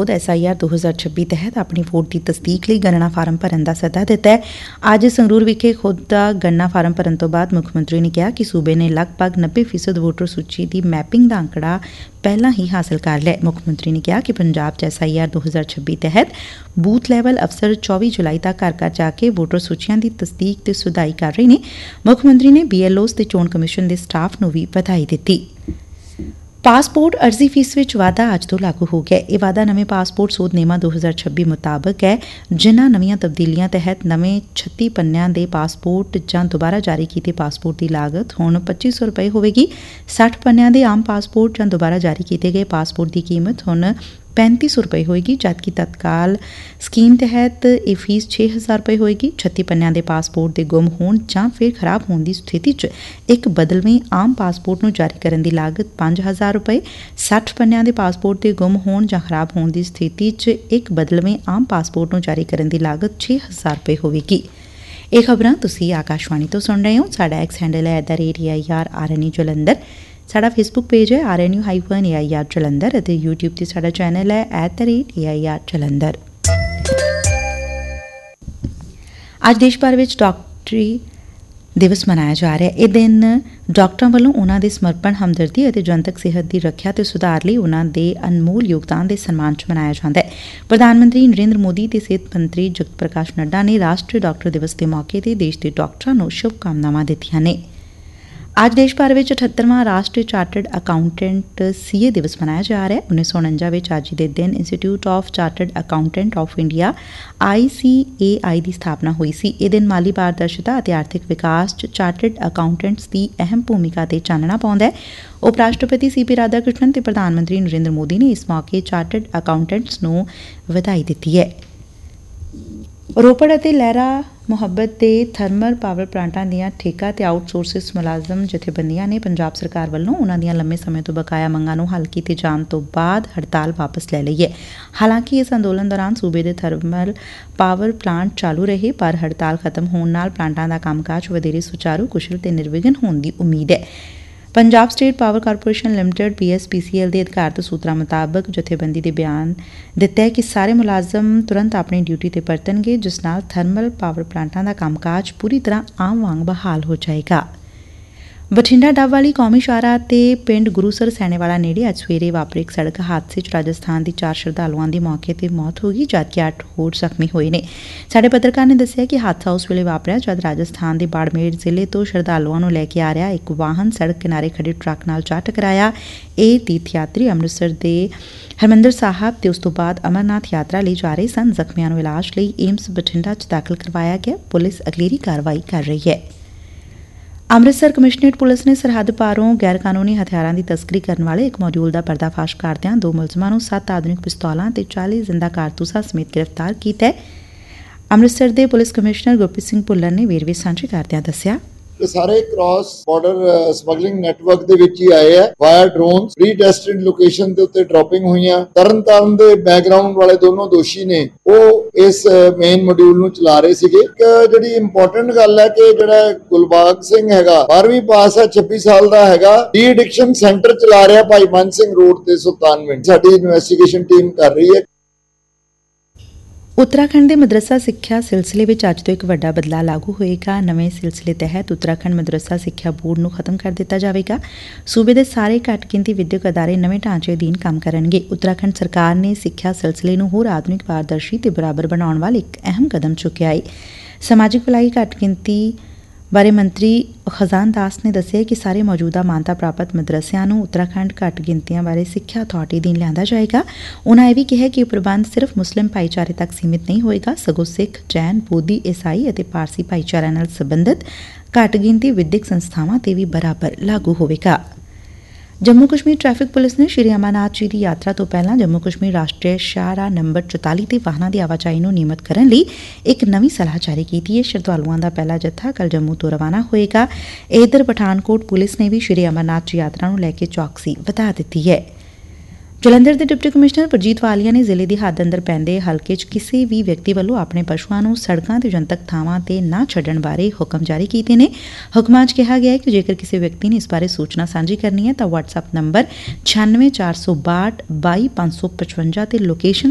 खुद SIR 2026 तहत अपनी वोट की तस्दीक ਲਈ गणना फार्म भरन ਦਾ ਸੱਦਾ ਦਿੱਤਾ ਹੈ। ਅੱਜ ਸੰਗਰੂਰ ਵਿਖੇ ਖੁਦ ਦਾ ਗਣਨਾ ਫਾਰਮ ਭਰਨ ਤੋਂ ਬਾਅਦ ਮੁੱਖ ਮੰਤਰੀ ਨੇ ਕਿਹਾ ਕਿ ਸੂਬੇ ਨੇ ਲਗਭਗ 90% ਵੋਟਰ ਸੂਚੀ ਦੀ ਮੈਪਿੰਗ ਦਾ ਅੰਕੜਾ ਪਹਿਲਾਂ ਹੀ ਹਾਸਲ ਕਰ ਲਿਆ। ਮੁੱਖ ਮੰਤਰੀ ਨੇ ਕਿਹਾ ਕਿ ਪੰਜਾਬ 'ਚ SIR 2026 ਤਹਿਤ ਬੂਥ ਲੈਵਲ ਅਫਸਰ 24 ਜੁਲਾਈ ਤੱਕ ਘਰ ਘਰ ਜਾ ਕੇ ਵੋਟਰ ਸੂਚੀਆਂ ਦੀ ਤਸਦੀਕ ਤੇ ਸੁਧਾਈ ਕਰ ਰਹੇ ਨੇ। ਮੁੱਖ ਮੰਤਰੀ ਨੇ BLOs ਤੇ ਚੋਣ ਕਮਿਸ਼ਨ ਦੇ ਸਟਾਫ ਨੂੰ ਵੀ ਵਧਾਈ ਦਿੱਤੀ। ਪਾਸਪੋਰਟ ਅਰਜ਼ੀ ਫੀਸ ਵਿੱਚ ਵਾਧਾ ਅੱਜ ਤੋਂ ਲਾਗੂ ਹੋ ਗਿਆ। ਇਹ ਵਾਧਾ ਨਵੇਂ ਪਾਸਪੋਰਟ ਸੋਧ ਨਿਯਮਾਂ 2026 ਮੁਤਾਬਕ ਹੈ, ਜਿਨ੍ਹਾਂ ਨਵੀਆਂ ਤਬਦੀਲੀਆਂ ਤਹਿਤ ਨਵੇਂ 36 ਪੰਨਿਆਂ ਦੇ ਪਾਸਪੋਰਟ ਜਾਂ ਦੁਬਾਰਾ ਜਾਰੀ ਕੀਤੇ ਪਾਸਪੋਰਟ ਦੀ ਲਾਗਤ ਹੁਣ 2500 ਰੁਪਏ ਹੋਵੇਗੀ। 60 ਪੰਨਿਆਂ ਦੇ ਆਮ ਪਾਸਪੋਰਟ ਜਾਂ ਦੁਬਾਰਾ ਜਾਰੀ ਕੀਤੇ ਗਏ ਪਾਸਪੋਰਟ ਦੀ ਕੀਮਤ ਹੁਣ 3500 ਰੁਪਏ ਹੋਏਗੀ, ਜਦਕਿ ਤਤਕਾਲ ਸਕੀਮ ਤਹਿਤ ਇਹ ਫੀਸ 6000 ਰੁਪਏ ਹੋਏਗੀ। 36 ਪੰਨਿਆਂ ਦੇ ਪਾਸਪੋਰਟ ਦੇ ਗੁੰਮ ਹੋਣ ਜਾਂ ਫਿਰ ਖਰਾਬ ਹੋਣ ਦੀ ਸਥਿਤੀ 'ਚ ਇੱਕ ਬਦਲਵੇਂ ਆਮ ਪਾਸਪੋਰਟ ਨੂੰ ਜਾਰੀ ਕਰਨ ਦੀ ਲਾਗਤ 5000 ਰੁਪਏ, 60 ਪੰਨਿਆਂ ਦੇ ਪਾਸਪੋਰਟ ਦੇ ਗੁੰਮ ਹੋਣ ਜਾਂ ਖਰਾਬ ਹੋਣ ਦੀ ਸਥਿਤੀ 'ਚ ਇੱਕ ਬਦਲਵੇਂ ਆਮ ਪਾਸਪੋਰਟ ਨੂੰ ਜਾਰੀ ਕਰਨ ਦੀ ਲਾਗਤ 6000 ਰੁਪਏ ਹੋਵੇਗੀ। ਇਹ ਖਬਰਾਂ ਤੁਸੀਂ ਆਕਾਸ਼ਵਾਣੀ ਤੋਂ ਸੁਣ ਰਹੇ ਹੋ। ਸਾਡਾ ਐਕਸ ਹੈਂਡਲ ਹੈ @AIRRNE ਜਲੰਧਰ। ਸਾਡਾ ਫੇਸਬੁੱਕ ਪੇਜ ਹੈ RNU-AIR ਜਲੰਧਰ ਅਤੇ YouTube ਤੇ ਸਾਡਾ ਚੈਨਲ ਹੈ @AIR ਜਲੰਧਰ। ਅੱਜ ਦੇਸ਼ ਭਰ ਵਿੱਚ ਡਾਕਟਰੀ ਦਿਵਸ ਮਨਾਇਆ ਜਾ ਰਿਹਾ ਹੈ। ਇਹ ਦਿਨ ਡਾਕਟਰਾਂ ਵੱਲੋਂ ਉਨ੍ਹਾਂ ਦੇ ਸਮਰਪਣ, ਹਮਦਰਦੀ ਅਤੇ ਜਨਤਕ ਸਿਹਤ ਦੀ ਰੱਖਿਆ ਤੇ ਸੁਧਾਰ ਲਈ ਉਨ੍ਹਾਂ ਦੇ ਅਨਮੋਲ ਯੋਗਦਾਨ ਦੇ ਸਨਮਾਨ 'ਚ ਮਨਾਇਆ ਜਾਂਦਾ ਹੈ। ਪ੍ਰਧਾਨ ਮੰਤਰੀ ਨਰਿੰਦਰ ਮੋਦੀ ਤੇ ਸਿਹਤ ਮੰਤਰੀ ਜਗਤ ਪ੍ਰਕਾਸ਼ ਨੱਡਾ ਨੇ ਰਾਸ਼ਟਰੀ ਡਾਕਟਰ ਦਿਵਸ ਦੇ ਮੌਕੇ ਤੇ ਦੇਸ਼ ਦੇ ਡਾਕਟਰਾਂ ਨੂੰ ਸ਼ੁਭਕਾਮਨਾਵਾਂ ਦਿੱਤੀਆਂ ਨੇ। ਅੱਜ ਦੇਸ਼ ਭਰ ਵਿੱਚ 78ਵਾਂ ਰਾਸ਼ਟਰੀ ਚਾਰਟਰਡ ਅਕਾਊਂਟੈਂਟ CA ਦਿਵਸ ਮਨਾਇਆ ਜਾ ਰਿਹਾ ਹੈ। 1949 ਵਿੱਚ ਅੱਜ ਦੇ ਦਿਨ institute of chartered accountant of India ICAI ਦੀ ਸਥਾਪਨਾ ਹੋਈ ਸੀ। ਇਹ ਦਿਨ ਮਾਲੀ ਪਾਰਦਰਸ਼ਤਾ ਅਤੇ ਆਰਥਿਕ ਵਿਕਾਸ 'ਚ ਚਾਰਟਰਡ ਅਕਾਊਂਟੈਂਟਸ ਦੀ ਅਹਿਮ ਭੂਮਿਕਾ ਤੇ ਚਾਨਣਾ ਪਾਉਂਦਾ ਹੈ। ਉਪ ਰਾਸ਼ਟਰਪਤੀ CP ਰਾਧਾਕ੍ਰਿਸ਼ਨਨ ਤੇ ਪ੍ਰਧਾਨ ਮੰਤਰੀ ਨਰਿੰਦਰ ਮੋਦੀ ਨੇ ਇਸ ਮੌਕੇ ਚਾਰਟਰਡ ਅਕਾਊਂਟੈਂਟਸ ਨੂੰ ਵਧਾਈ ਦਿੱਤੀ ਹੈ। ਰੋਪੜ ਅਤੇ ਲਹਿਰਾ ਮੁਹੱਬਤ ਦੇ ਥਰਮਲ ਪਾਵਰ ਪਲਾਂਟਾਂ ਦੀਆਂ ਠੇਕਾ ਤੇ ਆਊਟਸੋਰਸਿਸ ਮੁਲਾਜ਼ਮ ਜਥੇਬੰਦੀਆਂ ਨੇ ਪੰਜਾਬ ਸਰਕਾਰ ਵੱਲੋਂ ਉਨ੍ਹਾਂ ਦੀਆਂ ਲੰਮੇ ਸਮੇਂ ਤੋਂ ਬਕਾਇਆ ਮੰਗਾਂ ਨੂੰ ਹੱਲ ਕੀਤੇ ਜਾਣ ਤੋਂ ਬਾਅਦ ਹੜਤਾਲ ਵਾਪਸ ਲੈ ਲਈ ਹੈ। ਹਾਲਾਂਕਿ ਇਸ ਅੰਦੋਲਨ ਦੌਰਾਨ ਸੂਬੇ ਦੇ ਥਰਮਲ ਪਾਵਰ ਪਲਾਂਟ ਚਾਲੂ ਰਹੇ, ਪਰ ਹੜਤਾਲ ਖਤਮ ਹੋਣ ਨਾਲ ਪਲਾਂਟਾਂ ਦਾ ਕੰਮਕਾਜ ਵਧੇਰੇ ਸੁਚਾਰੂ, ਕੁਸ਼ਲ ਤੇ ਨਿਰਵਿਘਨ ਹੋਣ ਦੀ ਉਮੀਦ ਹੈ। Punjab state power corporation limited PSPCL ਦੇ ਅਧਿਕਾਰਤ ਸੂਤਰਾਂ ਮੁਤਾਬਕ ਜਥੇਬੰਦੀ ਦੇ ਬਿਆਨ ਦਿੱਤਾ ਹੈ ਕਿ ਸਾਰੇ ਮੁਲਾਜ਼ਮ ਤੁਰੰਤ ਆਪਣੀ ਡਿਊਟੀ ਤੇ ਪਰਤਣਗੇ, ਜਿਸ ਨਾਲ ਥਰਮਲ ਪਾਵਰ ਪਲਾਂਟਾਂ ਦਾ ਕੰਮਕਾਜ ਪੂਰੀ ਤਰ੍ਹਾਂ ਆਮ ਵਾਂਗ ਬਹਾਲ ਹੋ ਜਾਏਗਾ। ਬਠਿੰਡਾ ਡੱਬ ਵਾਲੀ ਕੌਮੀ ਸ਼ਾਹਰਾਹ ਤੇ ਪਿੰਡ ਗੁਰੂਸਰ ਸੈਣੇਵਾਲਾ ਨੇੜੇ ਅੱਜ ਸਵੇਰੇ ਵਾਪਰੇ ਇੱਕ ਸੜਕ ਹਾਦਸੇ 'ਚ ਰਾਜਸਥਾਨ ਦੀ 4 ਸ਼ਰਧਾਲੂਆਂ ਦੀ ਮੌਕੇ ਤੇ ਮੌਤ ਹੋ ਗਈ, ਜਦਕਿ 8 ਹੋਰ ਜ਼ਖਮੀ ਹੋਏ ਨੇ। ਸਾਡੇ ਪੱਤਰਕਾਰ ਨੇ ਦੱਸਿਆ ਕਿ ਹਾਦਸਾ ਉਸ ਵੇਲੇ ਵਾਪਰਿਆ ਜਦ ਰਾਜਸਥਾਨ ਦੇ ਬਾੜਮੇਰ ਜ਼ਿਲ੍ਹੇ ਤੋਂ ਸ਼ਰਧਾਲੂਆਂ ਨੂੰ ਲੈ ਕੇ ਆ ਰਿਹਾ ਇੱਕ ਵਾਹਨ ਸੜਕ ਕਿਨਾਰੇ ਖੜੇ ਟਰੱਕ ਨਾਲ ਜਾ ਟਕਰਾਇਆ। ਇਹ ਤੀਰਥ ਯਾਤਰੀ ਅੰਮ੍ਰਿਤਸਰ ਦੇ ਹਰਿਮੰਦਰ ਸਾਹਿਬ ਤੇ ਉਸ ਤੋਂ ਬਾਅਦ ਅਮਰਨਾਥ ਯਾਤਰਾ ਲਈ ਜਾ ਰਹੇ ਸਨ। ਜ਼ਖਮੀਆਂ ਨੂੰ ਇਲਾਜ ਲਈ ਏਮਸ ਬਠਿੰਡਾ 'ਚ ਦਾਖਲ ਕਰਵਾਇਆ ਗਿਆ। ਪੁਲਿਸ ਅਗਲੇਰੀ ਕਾਰਵਾਈ ਕਰ ਰਹੀ ਹੈ। ਅੰਮ੍ਰਿਤਸਰ ਕਮਿਸ਼ਨਰੇਟ ਪੁਲਿਸ ਨੇ ਸਰਹੱਦ ਪਾਰੋਂ ਗੈਰ ਕਾਨੂੰਨੀ ਹਥਿਆਰਾਂ ਦੀ ਤਸਕਰੀ ਕਰਨ ਵਾਲੇ ਇੱਕ ਮੋਡਿਊਲ ਦਾ ਪਰਦਾਫਾਸ਼ ਕਰਦਿਆਂ 2 ਮੁਲਜ਼ਮਾਂ ਨੂੰ 7 ਆਧੁਨਿਕ ਪਿਸਤੌਲਾਂ ਤੇ 40 ਜ਼ਿੰਦਾ ਕਾਰਤੂਸਾਂ ਸਮੇਤ ਗ੍ਰਿਫਤਾਰ ਕੀਤਾ ਹੈ। ਅੰਮ੍ਰਿਤਸਰ ਦੇ ਪੁਲਿਸ ਕਮਿਸ਼ਨਰ ਗੁਰਪ੍ਰੀਤ ਸਿੰਘ ਭੁੱਲਰ ਨੇ ਵੇਰਵੇ ਸਾਂਝੇ ਕਰਦਿਆਂ ਦੱਸਿਆ ਇਹ ਸਾਰੇ ਕ੍ਰਾਸ ਬਾਰਡਰ ਸਮਗਲਿੰਗ ਨੈਟਵਰਕ ਦੇ ਵਿੱਚ ਹੀ ਆਏ ਆ। Wire drones pre tested location ਦੇ ਉੱਤੇ ਡ੍ਰੌਪਿੰਗ ਹੋਈਆਂ। ਤਰਨਤਾਰਨ ਦੇ ਬੈਕਗ੍ਰਾਉਂਡ ਵਾਲੇ ਦੋਨੋਂ ਦੋਸ਼ੀ ਨੇ ਉਹ ਇਸ ਮੇਨ ਮੋਡਿਊਲ ਨੂੰ ਚਲਾ ਰਹੇ ਸੀਗੇ। ਇੱਕ ਜਿਹੜੀ ਇੰਪੋਰਟੈਂਟ ਗੱਲ ਹੈ ਕਿ ਜਿਹੜਾ ਗੁਲਬਾਗ ਸਿੰਘ ਹੈਗਾ 12ਵੀਂ ਪਾਸ ਹੈ, 26 ਸਾਲ ਦਾ ਹੈਗਾ, ਡੀ ਐਡਿਕਸ਼ਨ ਸੈਂਟਰ ਚਲਾ ਰਿਹਾ ਭਾਈ ਮਨ ਸਿੰਘ ਰੋਡ ਤੇ ਸੁਲਤਾਨਵਿੰਡ। ਸਾਡੀ ਇਨਵੈਸਟੀਗੇਸ਼ਨ ਟੀਮ ਕਰ ਰਹੀ ਹੈ। ਉੱਤਰਾਖੰਡ ਦੇ ਮਦਰਸਾ ਸਿੱਖਿਆ ਸਿਲਸਿਲੇ ਵਿੱਚ ਅੱਜ ਤੋਂ ਇੱਕ ਵੱਡਾ ਬਦਲਾਅ ਲਾਗੂ ਹੋਏਗਾ। ਨਵੇਂ ਸਿਲਸਿਲੇ ਤਹਿਤ ਉੱਤਰਾਖੰਡ ਮਦਰਸਾ ਸਿੱਖਿਆ ਬੋਰਡ ਨੂੰ ਖਤਮ ਕਰ ਦਿੱਤਾ ਜਾਵੇਗਾ। ਸੂਬੇ ਦੇ ਸਾਰੇ ਘੱਟ ਗਿਣਤੀ ਵਿਦਿਅਕ ਅਦਾਰੇ ਨਵੇਂ ਢਾਂਚੇ ਅਧੀਨ ਕੰਮ ਕਰਨਗੇ। ਉੱਤਰਾਖੰਡ ਸਰਕਾਰ ਨੇ ਸਿੱਖਿਆ ਸਿਲਸਿਲੇ ਨੂੰ ਹੋਰ ਆਧੁਨਿਕ, ਪਾਰਦਰਸ਼ੀ ਤੇ ਬਰਾਬਰ ਬਣਾਉਣ ਵੱਲ ਇੱਕ ਅਹਿਮ ਕਦਮ ਚੁੱਕਿਆ ਹੈ। ਸਮਾਜਿਕ ਭਲਾਈ ਘੱਟ ਗਿਣਤੀ ਬਾਰੇ ਮੰਤਰੀ ਖਜ਼ਾਨ ਦਾਸ ਨੇ ਦੱਸਿਆ ਕਿ ਸਾਰੇ ਮੌਜੂਦਾ ਮਾਨਤਾ ਪ੍ਰਾਪਤ ਮਦਰਸਿਆਂ ਨੂੰ ਉੱਤਰਾਖੰਡ ਘੱਟ ਗਿਣਤੀਆਂ ਬਾਰੇ ਸਿੱਖਿਆ ਅਥਾਰਟੀ ਅਧੀਨ ਲਿਆਂਦਾ ਜਾਏਗਾ। ਉਨ੍ਹਾਂ ਇਹ ਵੀ ਕਿਹਾ ਕਿ ਇਹ ਪ੍ਰਬੰਧ ਸਿਰਫ ਮੁਸਲਿਮ ਭਾਈਚਾਰੇ ਤੱਕ ਸੀਮਿਤ ਨਹੀਂ ਹੋਏਗਾ, ਸਗੋਂ ਸਿੱਖ, ਜੈਨ, ਬੋਧੀ, ਈਸਾਈ ਅਤੇ ਪਾਰਸੀ ਭਾਈਚਾਰਿਆਂ ਨਾਲ ਸੰਬੰਧਿਤ ਘੱਟ ਗਿਣਤੀ ਵਿਦਿਅਕ ਸੰਸਥਾਵਾਂ ਤੇ ਵੀ ਬਰਾਬਰ ਲਾਗੂ ਹੋਵੇਗਾ। ਜੰਮੂ ਕਸ਼ਮੀਰ ਟ੍ਰੈਫਿਕ ਪੁਲਿਸ ਨੇ ਸ਼੍ਰੀ ਅਮਰਨਾਥ ਜੀ ਦੀ ਯਾਤਰਾ ਤੋਂ ਪਹਿਲਾਂ ਜੰਮੂ ਕਸ਼ਮੀਰ ਰਾਸ਼ਟਰੀ ਸ਼ਾਹਰਾਹ ਨੰਬਰ 44 ਤੇ ਵਾਹਨਾਂ ਦੀ ਆਵਾਜਾਈ ਨੂੰ ਨਿਯਮਤ ਕਰਨ ਲਈ ਇੱਕ ਨਵੀਂ ਸਲਾਹ ਜਾਰੀ ਕੀਤੀ ਹੈ। ਸ਼ਰਧਾਲੂਆਂ ਦਾ ਪਹਿਲਾ ਜੱਥਾ ਕੱਲ੍ਹ ਜੰਮੂ ਤੋਂ ਰਵਾਨਾ ਹੋਏਗਾ। ਇਧਰ ਪਠਾਨਕੋਟ ਪੁਲਿਸ ਨੇ ਵੀ ਸ਼੍ਰੀ ਅਮਰਨਾਥ ਜੀ ਯਾਤਰਾ ਨੂੰ ਲੈ ਕੇ ਚੌਕਸੀ ਵਧਾ ਦਿੱਤੀ ਹੈ। ਜਲੰਧਰ ਦੇ ਡਿਪਟੀ ਕਮਿਸ਼ਨਰ ਪ੍ਰਜੀਤ ਵਾਲੀਆ ਨੇ ਜ਼ਿਲ੍ਹੇ ਦੀ ਹੱਦ ਅੰਦਰ ਪੈਂਦੇ ਹਲਕੇ 'ਚ ਕਿਸੇ ਵੀ ਵਿਅਕਤੀ ਵੱਲੋਂ ਆਪਣੇ ਪਸ਼ੂਆਂ ਨੂੰ ਸੜਕਾਂ ਤੇ ਜਨਤਕ ਥਾਵਾਂ ਤੇ ਨਾ ਛੱਡਣ ਬਾਰੇ ਹੁਕਮ ਜਾਰੀ ਕੀਤੇ ਨੇ। ਹੁਕਮਾਂ 'ਚ ਕਿਹਾ ਗਿਆ ਹੈ ਕਿ ਜੇਕਰ ਕਿਸੇ ਵਿਅਕਤੀ ਨੇ ਇਸ ਬਾਰੇ ਸੂਚਨਾ ਸਾਂਝੀ ਕਰਨੀ ਹੈ ਤਾਂ WhatsApp ਨੰਬਰ 9646622555 ਤੇ ਲੋਕੇਸ਼ਨ